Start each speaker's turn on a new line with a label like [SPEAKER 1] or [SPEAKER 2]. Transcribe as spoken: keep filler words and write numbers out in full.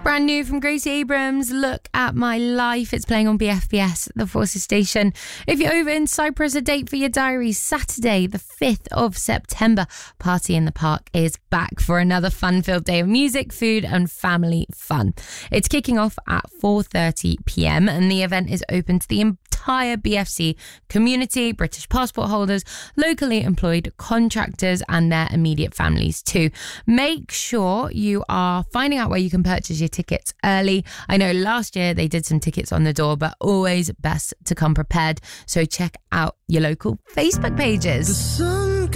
[SPEAKER 1] Brand new from Gracie Abrams, Look at My Life. It's playing on B F B S, the Forces Station. If you're over in Cyprus, a date for your diary, Saturday, the fifth of September. Party in the Park is back for another fun-filled day of music, food and family fun. It's kicking off at four thirty p.m. and the event is open to the entire B F C community, British passport holders, locally employed contractors and their immediate families too. Make sure you are finding out where you can purchase your tickets early. I know last year they did some tickets on the door, but always best to come prepared. So check out your local Facebook pages.